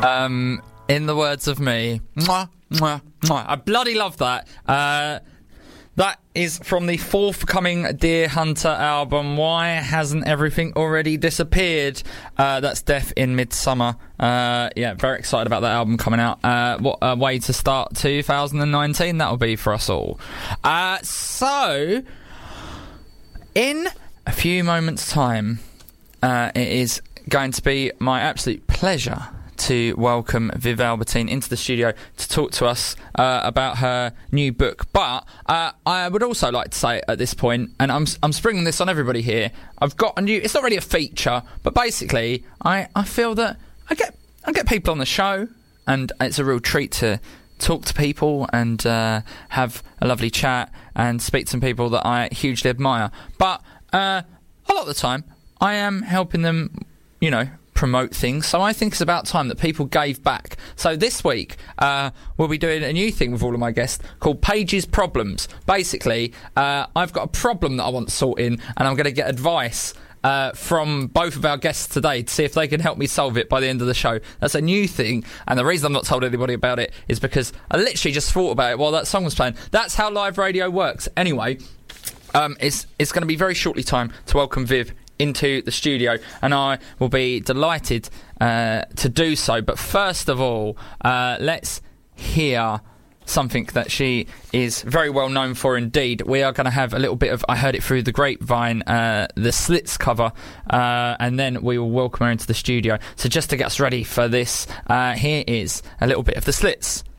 In the words of me, mwah, mwah, mwah. I bloody love that. That is from the forthcoming Deer Hunter album. Why hasn't everything already disappeared? That's Death in Midsummer. Very excited about that album coming out. What a way to start 2019 that'll be for us all. So, in a few moments' time, it is going to be my absolute pleasure to welcome Viv Albertine into the studio to talk to us about her new book. But I would also like to say at this point, and I'm springing this on everybody here, I've got a new, it's not really a feature, but basically I feel that I get people on the show, and it's a real treat to talk to people and have a lovely chat and speak to some people that I hugely admire. But a lot of the time I am helping them, promote things, so I think it's about time that people gave back. So this week we'll be doing a new thing with all of my guests called Paige's Problems. Basically, I've got a problem that I want sorting, and I'm going to get advice from both of our guests today to see if they can help me solve it by the end of the show. That's a new thing, and the reason I've not told anybody about it is because I literally just thought about it while that song was playing. That's how live radio works. Anyway, it's going to be very shortly time to welcome Viv into the studio, and I will be delighted to do so. But first of all, let's hear something that she is very well known for indeed. We are going to have a little bit of I Heard It Through the Grapevine, the Slits cover, and then we will welcome her into the studio. So just to get us ready for this, here is a little bit of the Slits.